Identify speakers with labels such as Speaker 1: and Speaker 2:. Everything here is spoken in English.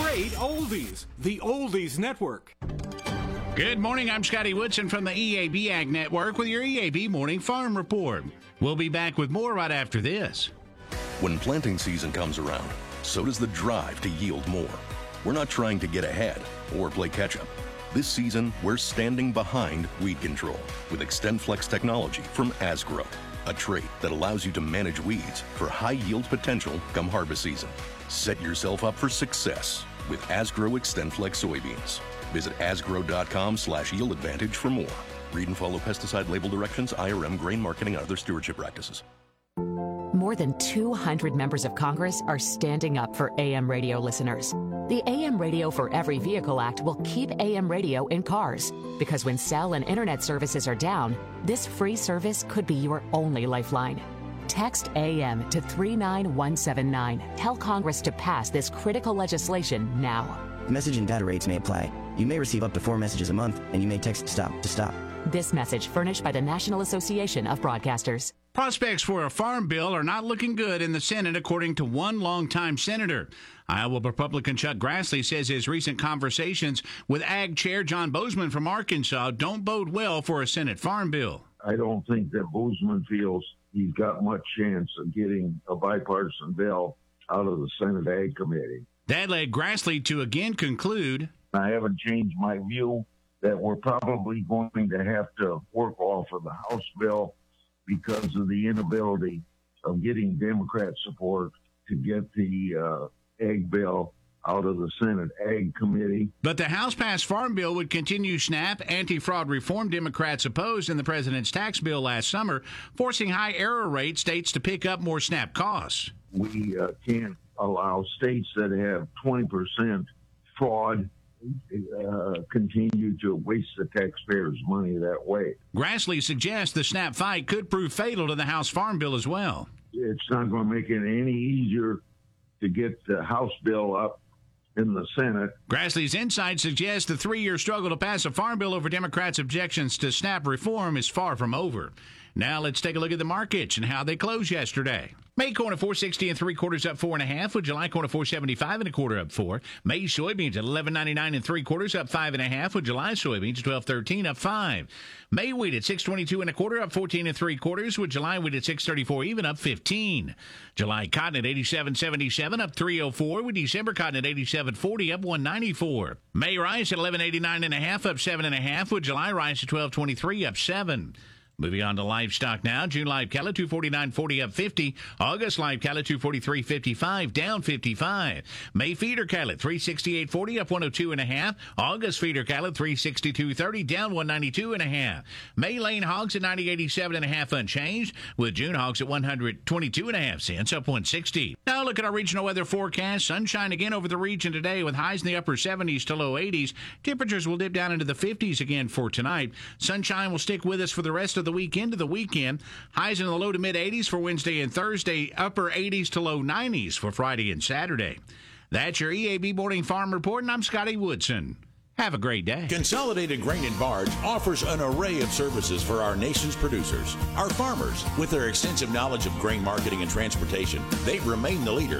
Speaker 1: great oldies. The Oldies Network.
Speaker 2: Good morning, I'm Scotty Woodson from the EAB Ag Network with your EAB Morning Farm Report. We'll be back with more right after this.
Speaker 3: When planting season comes around, so does the drive to yield more. We're not trying to get ahead or play catch-up. This season, we're standing behind weed control with XtendFlex technology from Asgrow, a trait that allows you to manage weeds for high yield potential come harvest season. Set yourself up for success with Asgrow XtendFlex soybeans. Visit asgrow.com/yield advantage for more. Read and follow pesticide label directions, IRM, grain marketing, and other stewardship practices.
Speaker 4: More than 200 members of Congress are standing up for AM radio listeners. The AM Radio for Every Vehicle Act will keep AM radio in cars, because when cell and internet services are down, this free service could be your only lifeline. Text AM to 39179. Tell Congress to pass this critical legislation now.
Speaker 5: Message and data rates may apply. You may receive up to 4 messages a month, and you may text STOP to stop.
Speaker 4: This message furnished by the National Association of Broadcasters.
Speaker 2: Prospects for a farm bill are not looking good in the Senate, according to one longtime senator. Iowa Republican Chuck Grassley says his recent conversations with Ag Chair John Boozman from Arkansas don't bode well for a Senate farm bill.
Speaker 6: I don't think that Boozman feels he's got much chance of getting a bipartisan bill out of the Senate Ag Committee.
Speaker 2: That led Grassley to again conclude,
Speaker 6: I haven't changed my view that we're probably going to have to work off of the House bill because of the inability of getting Democrat support to get the Ag bill out of the Senate Ag Committee.
Speaker 2: But the House-passed farm bill would continue SNAP, anti-fraud reform Democrats opposed in the president's tax bill last summer, forcing high error rate states to pick up more SNAP costs.
Speaker 6: We can't allow states that have 20% fraud continue to waste the taxpayers' money that way.
Speaker 2: Grassley suggests the SNAP fight could prove fatal to the House farm bill as well.
Speaker 6: It's not going to make it any easier to get the House bill up in the Senate.
Speaker 2: Grassley's insight suggests the 3-year struggle to pass a farm bill over Democrats' objections to SNAP reform is far from over. Now let's take a look at the markets and how they closed yesterday. May corn at 460 3/4 up 4.5, with July corn at 475 1/4 up 4. May soybeans at 11.99 3/4 up 5.5, with July soybeans at 12.13 up 5. May wheat at 622 1/4 up 14 3/4, with July wheat at 634 even up 15. July cotton at 87.77 up 304, with December cotton at 87.40 up 194. May rice at 11.89 1/2 up 7.5, with July rice at 12.23 up 7. Moving on to livestock now. June live cattle 249.40 up 50. August live cattle 243.55 down 55. May feeder cattle 368.40 up 102.5. August feeder cattle 362.30 down 192.5. May lane hogs at 90.87.5 unchanged, with June hogs at 122.5 cents up 160. Now look at our regional weather forecast. Sunshine again over the region today with highs in the upper 70s to low 80s. Temperatures will dip down into the 50s again for tonight. Sunshine will stick with us for the rest of the weekend to the weekend. Highs in the low to mid 80s for Wednesday and Thursday, upper 80s to low 90s for Friday and Saturday. That's your EAB Morning Farm Report, and I'm Scotty Woodson. Have a great day.
Speaker 7: Consolidated Grain and Barge offers an array of services for our nation's producers. Our farmers, with their extensive knowledge of grain marketing and transportation, they remain the leader